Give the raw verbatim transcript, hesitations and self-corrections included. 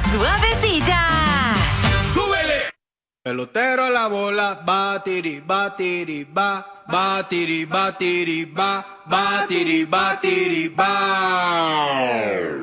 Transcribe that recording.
suavecita. ¡Súbele! Pelotero a la bola, batiri, batiri, ba, batiri, batiri, ba, batiri, batiri, ba.